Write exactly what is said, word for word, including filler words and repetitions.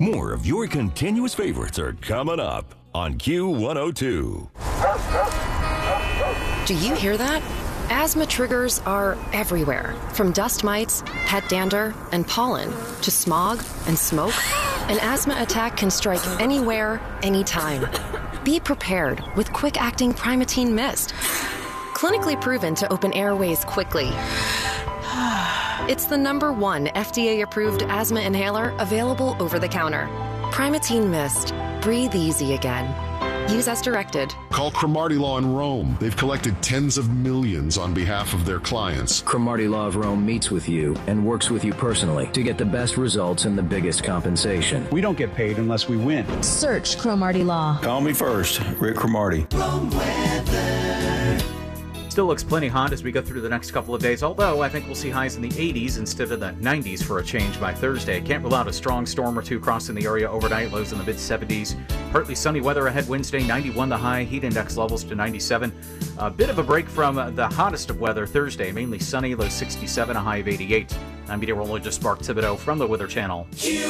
More of your continuous favorites are coming up on Q one oh two. Do you hear that? Asthma triggers are everywhere, from dust mites, pet dander, and pollen, to smog and smoke. An asthma attack can strike anywhere, anytime. Be prepared with quick-acting Primatene Mist. Clinically proven to open airways quickly. It's the number one F D A-approved asthma inhaler available over the counter. Primatene Mist. Breathe easy again. Use as directed. Call Cromartie Law in Rome. They've collected tens of millions on behalf of their clients. Cromartie Law of Rome meets with you and works with you personally to get the best results and the biggest compensation. We don't get paid unless we win. Search Cromartie Law. Call me first, Rick Cromartie. Rome weather. Still looks plenty hot as we go through the next couple of days, although I think we'll see highs in the eighties instead of the nineties for a change by Thursday. Can't rule out a strong storm or two crossing the area overnight, lows in the mid-seventies. Partly sunny weather ahead Wednesday, ninety-one the high, heat index levels to ninety-seven. A bit of a break from the hottest of weather Thursday, mainly sunny, low sixty-seven, a high of eighty-eight. I'm meteorologist Mark Thibodeau from the Weather Channel.